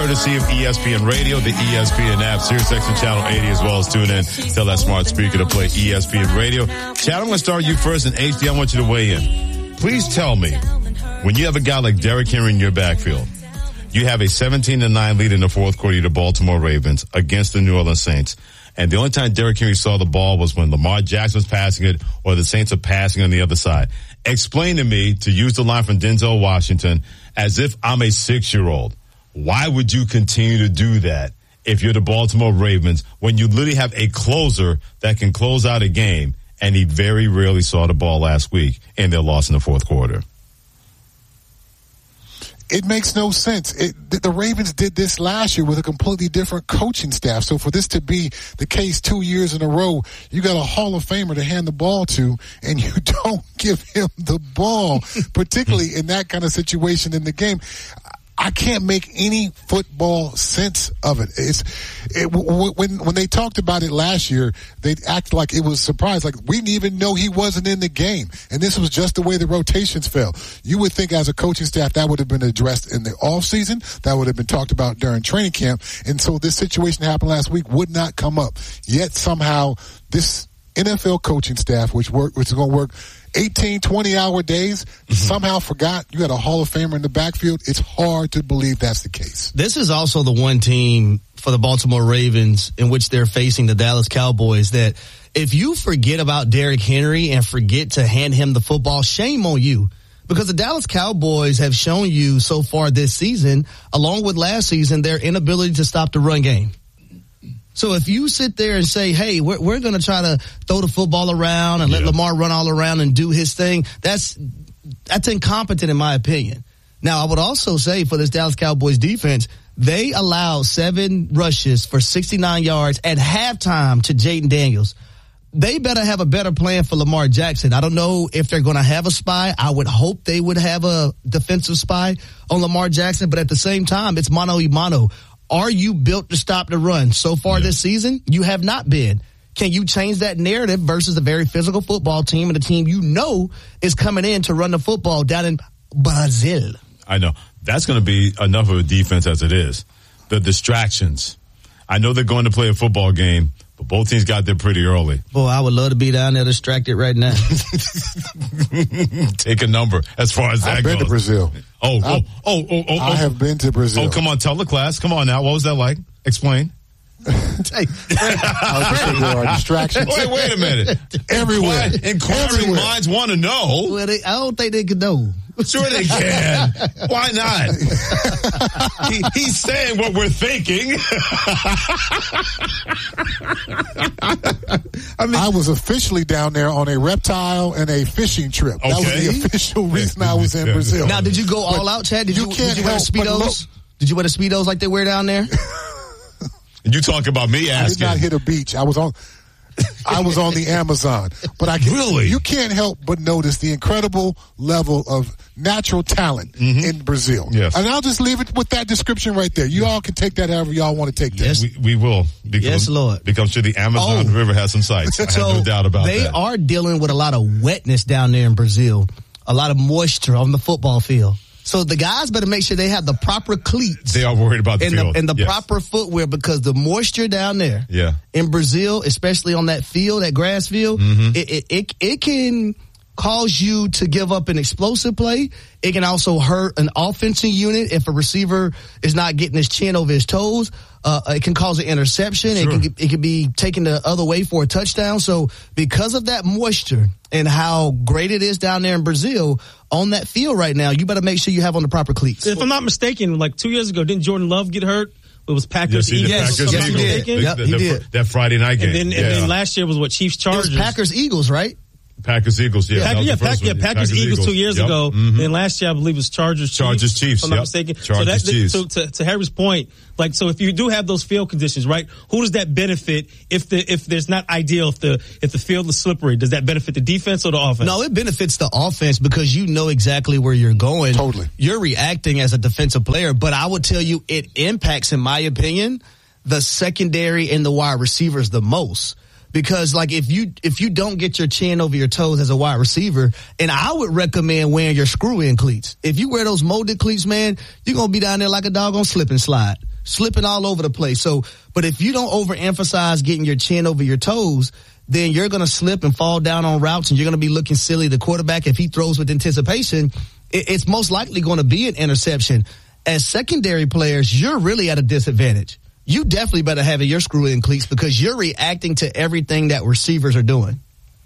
courtesy of ESPN Radio, the ESPN app, SiriusXM Channel 80, as well as tune in. Tell that smart speaker to play ESPN Radio. Chad, I'm going to start you first, and HD, I want you to weigh in. Please tell me, when you have a guy like Derrick Henry in your backfield, you have a 17-9 lead in the fourth quarter of the Baltimore Ravens against the New Orleans Saints. And the only time Derrick Henry saw the ball was when Lamar Jackson was passing it or the Saints are passing on the other side. Explain to me, to use the line from Denzel Washington, as if I'm a 6-year-old. Why would you continue to do that if you're the Baltimore Ravens when you literally have a closer that can close out a game, and he very rarely saw the ball last week and their loss in the fourth quarter? It makes no sense. The Ravens did this last year with a completely different coaching staff. So for this to be the case 2 years in a row, you got a Hall of Famer to hand the ball to, and you don't give him the ball, particularly in that kind of situation in the game. I can't make any football sense of it. When they talked about it last year, they acted like it was a surprise. Like, we didn't even know he wasn't in the game. And this was just the way the rotations fell. You would think as a coaching staff that would have been addressed in the offseason. That would have been talked about during training camp. And so this situation happened last week would not come up. Yet somehow this NFL coaching staff, which is going to work 18, 20-hour days, somehow forgot you had a Hall of Famer in the backfield. It's hard to believe that's the case. This is also the one team for the Baltimore Ravens in which they're facing the Dallas Cowboys that if you forget about Derrick Henry and forget to hand him the football, shame on you. Because the Dallas Cowboys have shown you so far this season, along with last season, their inability to stop the run game. So if you sit there and say, hey, we're going to try to throw the football around and let Lamar run all around and do his thing, that's incompetent in my opinion. Now, I would also say for this Dallas Cowboys defense, they allowed 7 rushes for 69 yards at halftime to Jaden Daniels. They better have a better plan for Lamar Jackson. I don't know if they're going to have a spy. I would hope they would have a defensive spy on Lamar Jackson, but at the same time, it's mano y mano. Are you built to stop the run? So far this season, you have not been. Can you change that narrative versus a very physical football team and a team you know is coming in to run the football down in Brazil? I know. That's going to be enough of a defense as it is. The distractions. I know they're going to play a football game, but both teams got there pretty early. Boy, I would love to be down there distracted right now. Take a number as far as that goes. I've been to Brazil. I have been to Brazil. Oh, come on, tell the class. Come on now. What was that like? Explain. Hey, I was just saying there are distractions. Wait a minute. Everywhere. Inquiring minds want to know. Well, I don't think they can know. Sure they can. Why not? He's saying what we're thinking. I was officially down there on a reptile and a fishing trip. Okay. That was the official reason I was in Brazil. Now, did you go all out, Chad? Did you wear Speedos? Did you wear the Speedos like they wear down there? And you talk about me asking. I did not hit a beach. I was on the Amazon. But you can't help but notice the incredible level of natural talent in Brazil. Yes. And I'll just leave it with that description right there. You all can take that however y'all want to take that. Yes, we will. Yes, Lord. Because the Amazon River has some sights. I have no doubt about that. They are dealing with a lot of wetness down there in Brazil, a lot of moisture on the football field. So the guys better make sure they have the proper cleats. They are worried about the field. And the proper footwear, because the moisture down there in Brazil, especially on that field, that grass field, it can cause you to give up an explosive play. It can also hurt an offensive unit if a receiver is not getting his chin over his toes. It can cause an interception. Sure. It can be taken the other way for a touchdown. So because of that moisture and how great it is down there in Brazil on that field right now, you better make sure you have on the proper cleats. If I'm not mistaken, like 2 years ago, didn't Jordan Love get hurt? It was Packers Eagles. Yes, he did. He did. That Friday night game. And then last year was Chiefs Chargers. It was Packers Eagles, right? Packers Eagles, Packers Eagles 2 years ago. And last year, I believe it was Chargers Chiefs. If I'm not mistaken. Chiefs. So to Harry's point, like, so if you do have those field conditions, right? Who does that benefit if there's not ideal, if the field is slippery? Does that benefit the defense or the offense? No, it benefits the offense because you know exactly where you're going. Totally. You're reacting as a defensive player, but I would tell you it impacts, in my opinion, the secondary and the wide receivers the most. Because, like, if you don't get your chin over your toes as a wide receiver, and I would recommend wearing your screw-in cleats. If you wear those molded cleats, man, you're going to be down there like a dog on slip and slide. slipping all over the place. So, but if you don't overemphasize getting your chin over your toes, then you're going to slip and fall down on routes, and you're going to be looking silly. The quarterback, if he throws with anticipation, it's most likely going to be an interception. As secondary players, you're really at a disadvantage. You definitely better have your screw in cleats because you're reacting to everything that receivers are doing.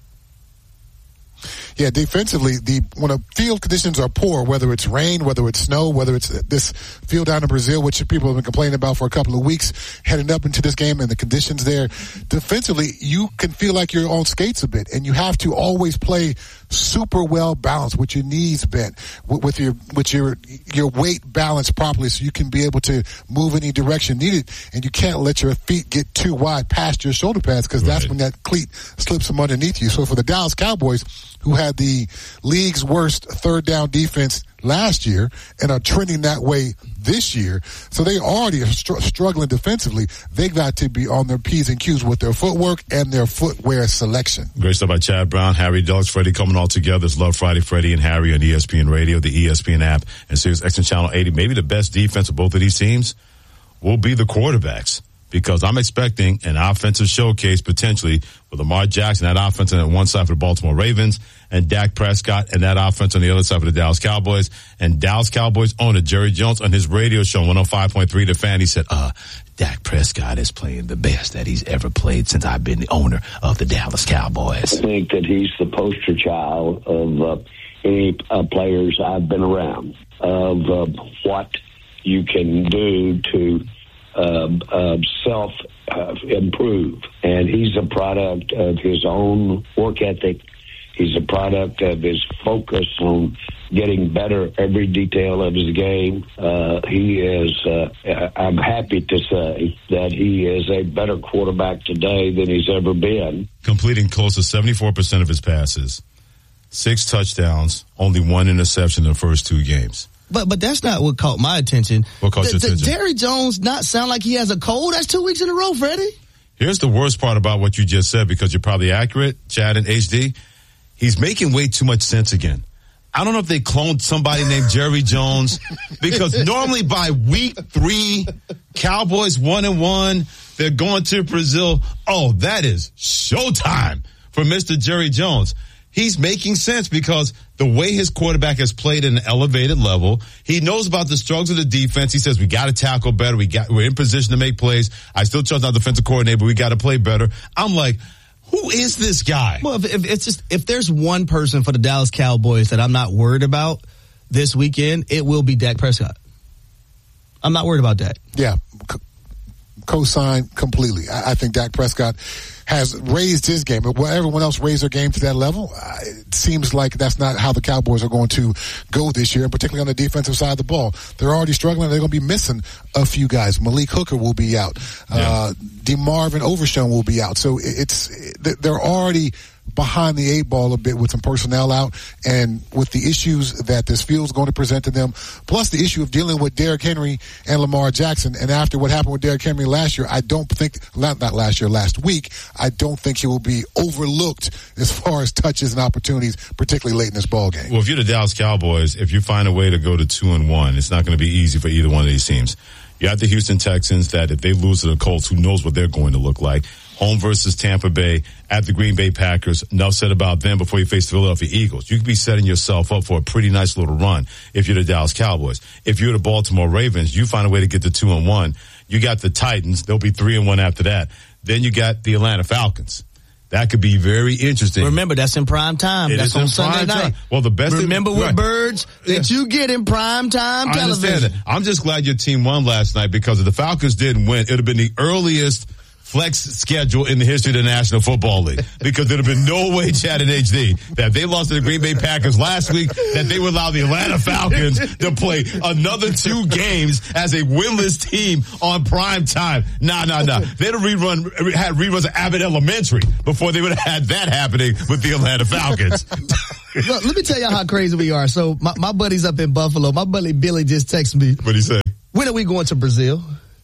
Yeah, defensively, when the field conditions are poor, whether it's rain, whether it's snow, whether it's this field down in Brazil, which people have been complaining about for a couple of weeks, heading up into this game and the conditions there, defensively, you can feel like you're on skates a bit, and you have to always play super well balanced with your knees bent, with your weight balanced properly, so you can be able to move any direction needed, and you can't let your feet get too wide past your shoulder pads because that's when that cleat slips from underneath you. So for the Dallas Cowboys, who had the league's worst third down defense last year and are trending that way this year, so they already are struggling defensively. They got to be on their P's and Q's with their footwork and their footwear selection. Great stuff by Chad Brown, Harry Dogs, Freddie coming all together. It's Love Friday, Freddie and Harry on ESPN Radio, the ESPN app, and Sirius XM Channel 80. Maybe the best defense of both of these teams will be the quarterbacks, because I'm expecting an offensive showcase potentially with Lamar Jackson, that offense on one side for the Baltimore Ravens, and Dak Prescott and that offense on the other side for the Dallas Cowboys. And Dallas Cowboys owner Jerry Jones on his radio show, 105.3 The Fan, he said, Dak Prescott is playing the best that he's ever played since I've been the owner of the Dallas Cowboys. I think that he's the poster child of any players I've been around, of what you can do to self-improve. And he's a product of his own work ethic. He's a product of his focus on getting better every detail of his game. He is, I'm happy to say that he is a better quarterback today than he's ever been. Completing close to 74% of his passes, 6 touchdowns, only 1 interception in the first 2 games. But that's not what caught my attention. What caught your attention? Jerry Jones not sound like he has a cold? That's 2 weeks in a row, Freddie. Here's the worst part about what you just said, because you're probably accurate, Chad and HD. He's making way too much sense again. I don't know if they cloned somebody named Jerry Jones, because normally by week 3, Cowboys 1-1, they're going to Brazil. Oh, that is showtime for Mr. Jerry Jones. He's making sense because the way his quarterback has played at an elevated level, he knows about the struggles of the defense. He says, we got to tackle better. We're in position to make plays. I still trust our defensive coordinator, but we got to play better. I'm like, who is this guy? Well, if there's one person for the Dallas Cowboys that I'm not worried about this weekend, it will be Dak Prescott. I'm not worried about Dak. Yeah, co-sign completely. I think Dak Prescott has raised his game. Will everyone else raise their game to that level? It seems like that's not how the Cowboys are going to go this year, and particularly on the defensive side of the ball. They're already struggling. They're going to be missing a few guys. Malik Hooker will be out. DeMarvin Overshown will be out. So they're already behind the 8 ball a bit with some personnel out, and with the issues that this field's going to present to them, plus the issue of dealing with Derrick Henry and Lamar Jackson. And after what happened with Derrick Henry last year, I don't think, not last year, last week, I don't think he will be overlooked as far as touches and opportunities, particularly late in this ball game. Well, if you're the Dallas Cowboys, if you find a way to go to 2-1, it's not going to be easy for either one of these teams. You have the Houston Texans that if they lose to the Colts, who knows what they're going to look like. Home versus Tampa Bay at the Green Bay Packers. Enough said about them before you face the Philadelphia Eagles. You could be setting yourself up for a pretty nice little run if you're the Dallas Cowboys. If you're the Baltimore Ravens, you find a way to get to 2-1. You got the Titans. They'll be 3-1 after that. Then you got the Atlanta Falcons. That could be very interesting. Remember, that's in prime time. That's on Sunday night. Well, the best. Remember with birds that you get in prime time television. I understand that. I'm just glad your team won last night, because if the Falcons didn't win, it would have been the earliest flex schedule in the history of the National Football League, because there'd have been no way, Chad and HD, that if they lost to the Green Bay Packers last week, that they would allow the Atlanta Falcons to play another 2 games as a winless team on prime time. Nah. They'd have had reruns of Abbott Elementary before they would have had that happening with the Atlanta Falcons. Look, let me tell you how crazy we are. So my buddy's up in Buffalo. My buddy Billy just texted me. What'd he say? When are we going to Brazil?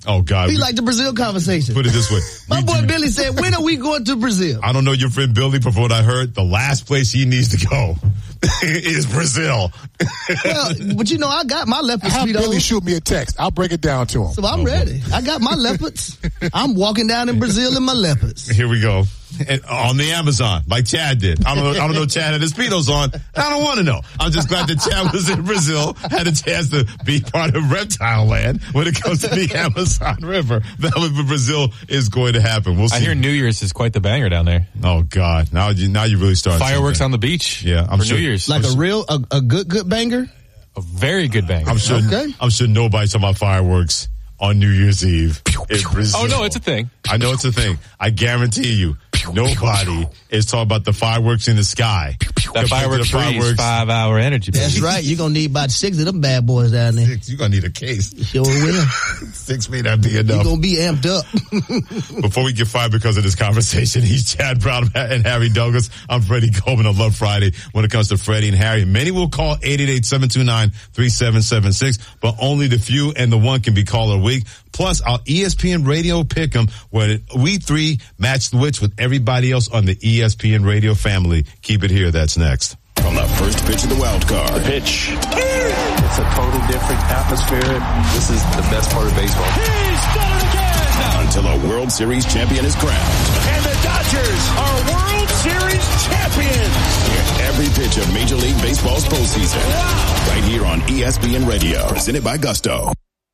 Oh, God. He liked the Brazil conversation. Put it this way. My boy Billy said, when are we going to Brazil? I don't know your friend Billy, but from what I heard, the last place he needs to go is Brazil. Well, but you know, I got my leopard Have speedos. Billy shoot me a text. I'll break it down to him. So I'm ready. I got my leopards. I'm walking down in Brazil in my leopards. Here we go. And on the Amazon, like Chad did. I don't know Chad had his speedos on. I don't want to know. I'm just glad that Chad was in Brazil, had a chance to be part of reptile land when it comes to the Amazon River. That was what Brazil is going to happen. We'll see. I hear New Year's is quite the banger down there. Oh, God. Now you really start. Fireworks on the beach. Yeah, I'm for sure. New Year's. Like a good banger? A very good banger. I'm sure nobody's talking about fireworks on New Year's Eve in Brazil. Oh, no, it's a thing. I know it's a thing. I guarantee you, nobody is talking about the fireworks in the sky. That fireworks freeze, 5-hour energy. That's right. You're going to need about 6 of them bad boys down there. You're going to need a case. Sure will. 6 may not be enough. You're going to be amped up. Before we get fired because of this conversation, he's Chad Brown and Harry Douglas. I'm Freddie Coleman on Love Friday. When it comes to Freddie and Harry, many will call 888-729-3776, but only the few and the one can be called a week. Plus, our ESPN Radio Pick'em, where we three match the wits with everybody else on the ESPN Radio family. Keep it here. That's next. From the first pitch of the wild card. The pitch. It's a total different atmosphere. This is the best part of baseball. He's done it again! Until a World Series champion is crowned. And the Dodgers are World Series champions! Hear every pitch of Major League Baseball's postseason. Wow! Right here on ESPN Radio. Presented by Gusto.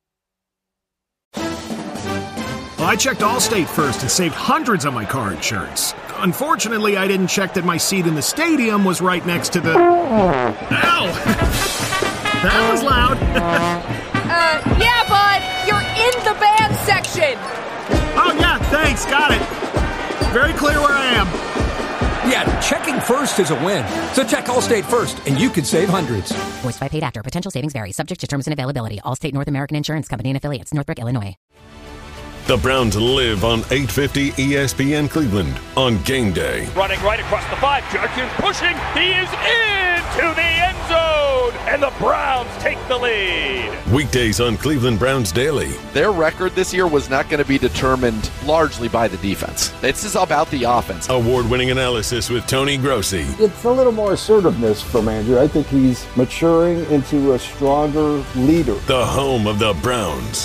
Well, I checked Allstate first and saved hundreds on my car insurance. Unfortunately, I didn't check that my seat in the stadium was right next to the... Ow! That was loud. Yeah, bud. You're in the band section. Oh, yeah, thanks. Got it. Very clear where I am. Yeah, checking first is a win. So check Allstate first, and you could save hundreds. Voiced by paid actor. Potential savings vary. Subject to terms and availability. Allstate North American Insurance Company and Affiliates. Northbrook, Illinois. The Browns live on 850 ESPN Cleveland on game day. Running right across the 5. Judkins pushing. He is into the end zone. And the Browns take the lead. Weekdays on Cleveland Browns Daily. Their record this year was not going to be determined largely by the defense. This is about the offense. Award-winning analysis with Tony Grossi. It's a little more assertiveness from Andrew. I think he's maturing into a stronger leader. The home of the Browns.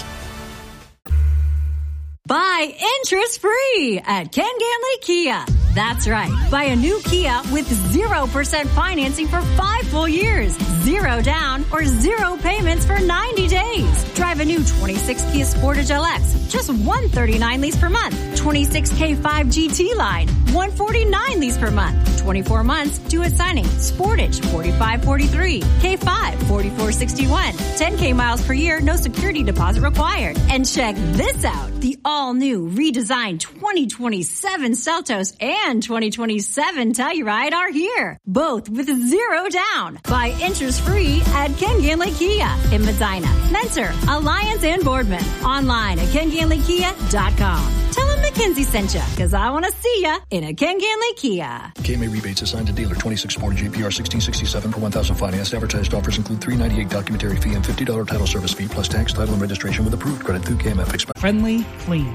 Buy interest-free at Ken Ganley Kia. That's right. Buy a new Kia with 0% financing for 5 full years. 0 down or 0 payments for 90 days. Drive a new 26 Kia Sportage LX. Just $139 lease per month. 26 K5 GT line. $149 lease per month. 24 months due at signing. Sportage $45.43. K5 $44.61. 10K miles per year. No security deposit required. And check this out. The all-new redesigned 2027 Seltos and 2027 Telluride are here. Both with 0 down. Buy interest-free at Ken Ganley Kia in Medina, Mentor, Alliance, and Boardman. Online at KenGanleyKia.com. Tell them McKenzie sent you, because I want to see ya in a Ken Ganley Kia. KMA rebates assigned to dealer 26 Sportage APR 1667 per 1,000 financed. Advertised offers include $398 documentary fee and $50 title service fee plus tax, title, and registration with approved credit through KMF. Friendly, clean.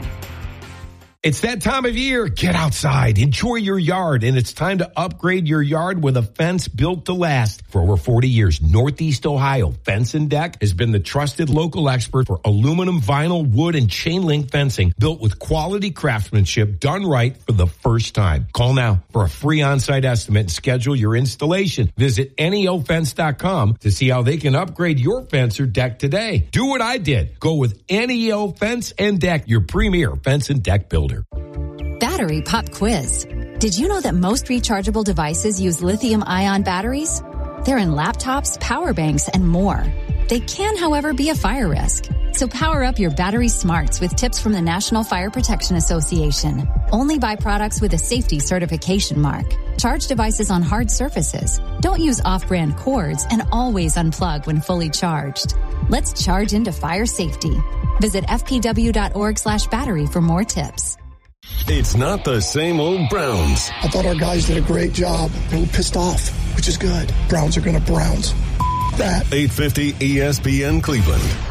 It's that time of year. Get outside, enjoy your yard, and it's time to upgrade your yard with a fence built to last. For over 40 years, Northeast Ohio Fence and Deck has been the trusted local expert for aluminum, vinyl, wood, and chain link fencing built with quality craftsmanship done right for the first time. Call now for a free on-site estimate and schedule your installation. Visit NEOFence.com to see how they can upgrade your fence or deck today. Do what I did. Go with NEO Fence and Deck, your premier fence and deck builder. Battery pop quiz. Did you know that most rechargeable devices use lithium-ion batteries? They're in laptops, power banks, and more. They can, however, be a fire risk. So power up your battery smarts with tips from the National Fire Protection Association. Only buy products with a safety certification mark. Charge devices on hard surfaces. Don't use off-brand cords, and always unplug when fully charged. Let's charge into fire safety. Visit fpw.org/battery for more tips. It's not the same old Browns. I thought our guys did a great job. They were pissed off, which is good. Browns are going to Browns. That. 850 ESPN Cleveland.